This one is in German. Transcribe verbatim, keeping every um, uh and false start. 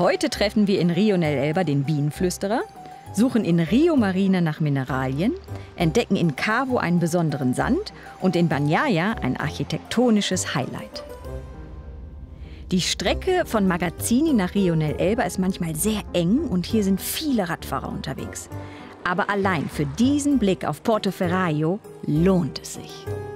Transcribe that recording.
Heute treffen wir in Rio nel Elba den Bienenflüsterer, suchen in Rio Marina nach Mineralien, entdecken in Cavo einen besonderen Sand und in Banhaia ein architektonisches Highlight. Die Strecke von Magazzini nach Rio nel Elba ist manchmal sehr eng und hier sind viele Radfahrer unterwegs. Aber allein für diesen Blick auf Portoferraio lohnt es sich.